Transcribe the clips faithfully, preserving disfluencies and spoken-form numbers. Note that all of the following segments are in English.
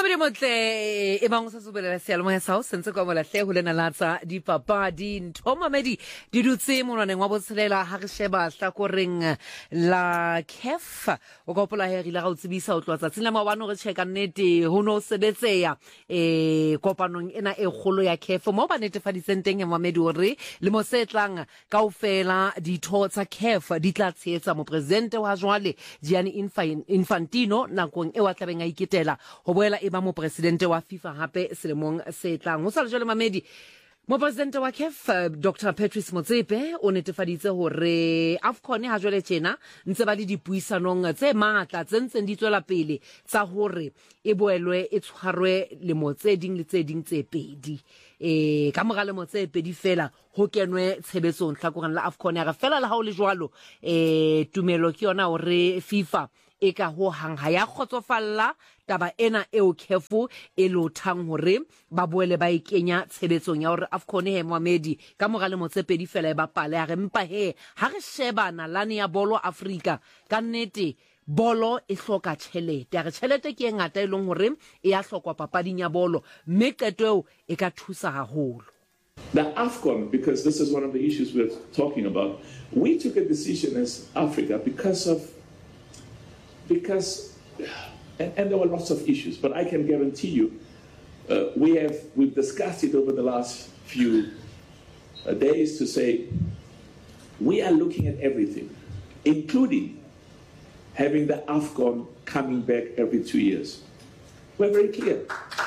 Mamedi motle e bang sa sobelela sealmo ya sao sentse kwa molahle ho lena latsa di papadi ntho Mamedi di dutse monwaneng wa botshelela ha re sheba hlakoreng la C A F o ka pola he rile ga utsibisa o tlotsa tsena mabano re checka nnete ho no sebetseya e kopanong ena e kgolo ya C A F mo ba netefaditseng teng ya Mamedi hore le mo setlang kaofela ditho tsa C A F di tla tshehetsa mo president wa jwale Gianni Infantino nakong e wa tlabeng a iketela ho boela e ba mo presidente wa FIFA hape selemong se tlang ho sa le jwale Mamedi mo presidente wa C A F Doctor Patrice Motsepe o netefaditse hore AFCON ha jwale tjena ntse ba le dipuisanong tse matla tse ntseng di tswela pele tsa hore e boelwe e tshwarwe le motse ding le tse ding tse pedi e ka mogale motse pedi fela ho kenwe tshebetsong hlakoreng la AFCON ya re fela le ha o le jwalo e tumelo ke yona hore FIFA e ka ho hang ha ya khotsofalla taba ena eo C A F e lothang hore ba boele ba ikenya tshebetsong ya hore AFCON he Mamedi ka mogale motsepedi fela e bapale ha re mpa he ha re shebana lane ya bolo Africa ka nnete bolo e hloka tšhelete ya re tšhelete ke e ngata e leng hore e ya hlokwa papading ya bolo mme qeto eo e ka thusa haholo. The AFCON, because this is one of the issues we're talking about, we took a decision as Africa because of because and, and there were lots of issues, but I can guarantee you uh, we have we've discussed it over the last few uh, days to say we are looking at everything, including having the AFCON coming back every two years. We're very clear.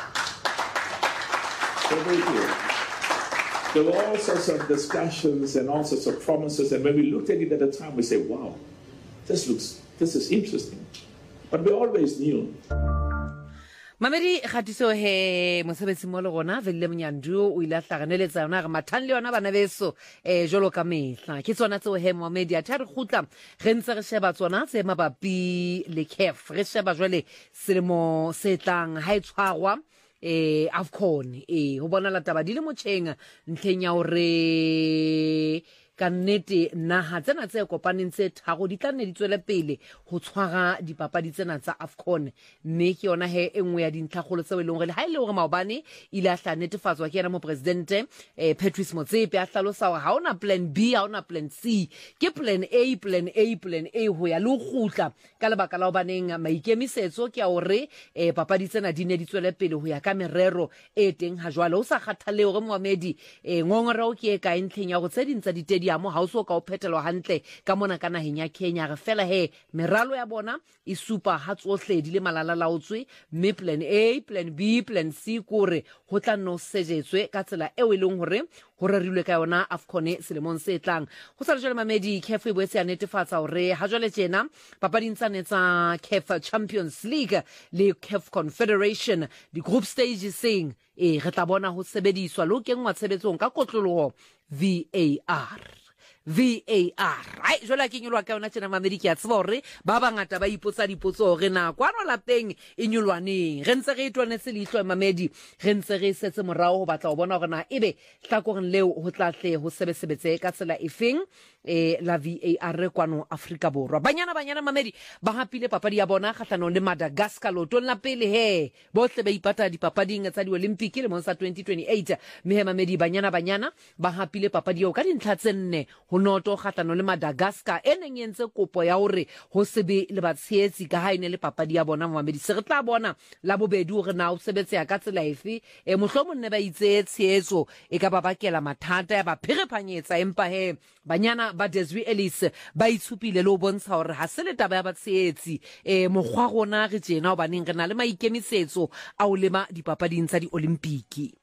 We're very clear. There were all sorts of discussions and all sorts of promises, and when we looked at it at the time, we said, wow, this looks, this is interesting. But we always knew. Mamedi khatiso he mosebetsi mo le gona velle mnyandu o ile hlaganeletsa yona ga mathan le yona bana beso eh jolo ka mehla ke tsona tseo he Mamedi a thare khutla re ntse re sheba tsona tse mabapi le C A F re sheba jwale selemo se tlang ha e tshwarwa eh AFCON eh ho bona la taba di le motšheng ntlheng ya hore ka nnete naha tsena tse kopaneng tse thago di tla nne di tswele pele ho tshwara dipapadi tsena tsa AFCON mme ke yona he engwe ya dintlhagolo tse e leng gore ha ile hore maobane ile a hla netefatswa ke yena mo presidente eh Patrice Motsepe a hlalosa hore ha ona plan B ha ona plan C ke plan A plan A plan A ho ya le khutla ka lebaka la obaneng maikemisetso ke a hore eh papadi tsena di ne di tswele pele ho ya ka merero e teng ha jwale o sa kgathale hore Mamedi eh ngongorao ke e ka entleng ya go tse dintsa di ya mo hauso ka o phethelwa hantle ka mona ka naheng ya Kenya re fela he meralo ya bona e super ha tsohle di le malala laotswe mme plan A plan B plan C kore ho tla no sejetswe ka tsela e o ileng hore ho rerilwe ka yona AFCON selemong se tlang ho sa jwale Mamedi C A F e boetse ya netefatsa hore ha jwale tjena papading tsane tsa C A F Champions League le C A F Confederation di group stage seng e re tla bona ho sebediswa lo kengwa tshebetsong ka kotloloho V A R V A R ai jwale ke nyolwa ka yona tjena Mamedi ke a tseba hore ba bangata ba ipotsa dipotso hore na kwano lapeng e nyolwaneng re ntse re itwanetse leihlo Mamedi re ntse re setse morao ho batla ho bona hore na ebe hlakoreng leo ho tlatle ho sebesebetse ka tsela efeng e la V A R kwano Afrika Borwa banyana banyana Mamedi ba hapile papadi ya bona kgahlano le Madagascar lotong la pele he bohle ba ipata dipapading tsa di Olympic le monsa twenty twenty-eight mme Mamedi banyana banyana ba hapile papadi eo ka dintlha tse nne ho noto kgahlano le Madagascar eneng entse kopo ya hore ho sebe le batshehetsi ka haine le papadi ya bona Mamedi se re tla bona la bobedi hore na o sebetse ya ka tsela efe e mohlomong ne ba itse tshehetso e ka ba bakela mathata ya ba pherephanyetsa empa he banyana ba Desiree Ellis ba itshupile le o bontsha hore ha se le taba ya batshehetsi e mogwa gona re tjena o baneng re na le maikemisetso a o lema dipapading tsa di Olympic.